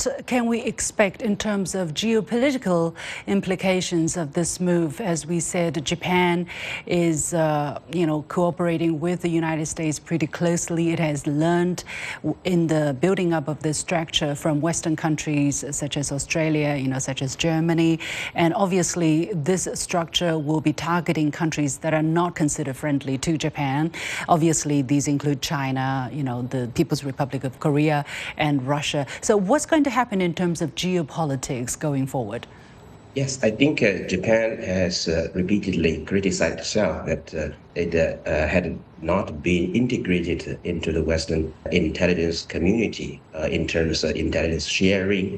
What can we expect in terms of geopolitical implications of this move? As we said, Japan is, cooperating with the United States pretty closely. It has learned in the building up of this structure from Western countries such as Australia, such as Germany. And obviously, this structure will be targeting countries that are not considered friendly to Japan. Obviously, these include China, the People's Republic of Korea, and Russia. So what's going to happen in terms of geopolitics going forward? Yes, I think Japan has repeatedly criticized itself that it had not been integrated into the Western intelligence community in terms of intelligence sharing,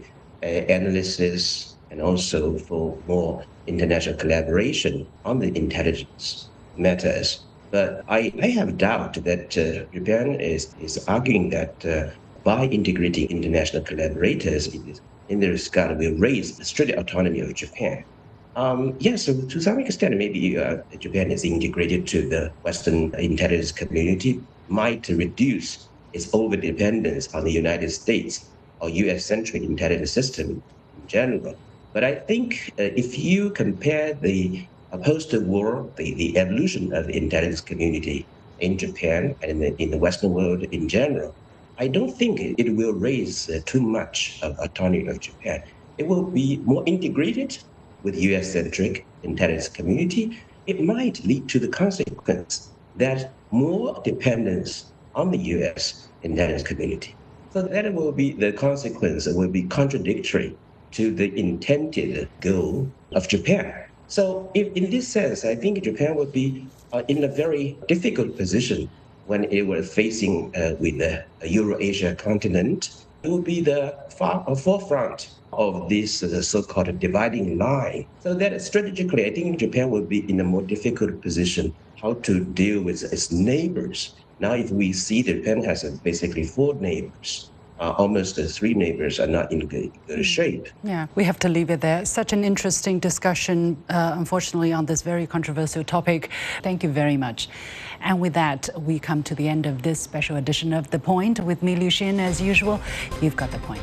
analysis, and also for more international collaboration on the intelligence matters. But I have doubt that Japan is arguing that by integrating international collaborators in this regard will raise the strategic autonomy of Japan. Yes, so to some extent, maybe Japan is integrated to the Western intelligence community might reduce its overdependence on the United States or US-centric intelligence system in general. But I think if you compare the post-war, the evolution of the intelligence community in Japan and in the Western world in general, I don't think it will raise too much of autonomy of Japan. It will be more integrated with US-centric intelligence community. It might lead to the consequence that more dependence on the US intelligence community. So that will be the consequence, will be contradictory to the intended goal of Japan. So in this sense, I think Japan would be in a very difficult position when it was facing with the Eurasia continent. It would be the forefront of this so-called dividing line. So that strategically, I think Japan would be in a more difficult position how to deal with its neighbors. Now, if we see Japan has basically 4 neighbors, almost 3 neighbors are not in good shape. Yeah, we have to leave it there. Such an interesting discussion, unfortunately, on this very controversial topic. Thank you very much. And with that, we come to the end of this special edition of The Point. With me, Liu Xin, as usual. You've got the point.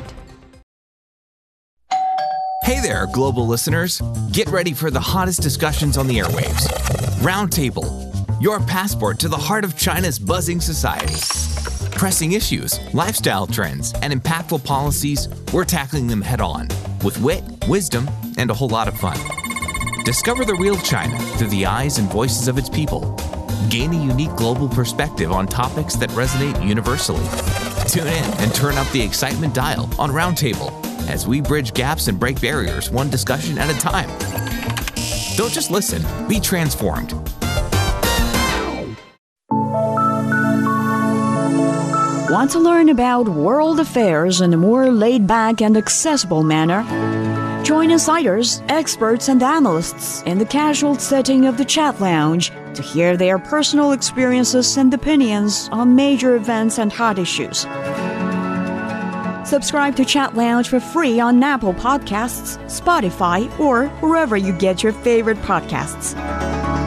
Hey there, global listeners. Get ready for the hottest discussions on the airwaves. Roundtable, your passport to the heart of China's buzzing society. Pressing issues, lifestyle trends, and impactful policies, we're tackling them head on with wit, wisdom, and a whole lot of fun. Discover the real China through the eyes and voices of its people. Gain a unique global perspective on topics that resonate universally. Tune in and turn up the excitement dial on Roundtable as we bridge gaps and break barriers one discussion at a time. Don't just listen, be transformed. Want to learn about world affairs in a more laid-back and accessible manner? Join insiders, experts, and analysts in the casual setting of the Chat Lounge to hear their personal experiences and opinions on major events and hot issues. Subscribe to Chat Lounge for free on Apple Podcasts, Spotify, or wherever you get your favorite podcasts.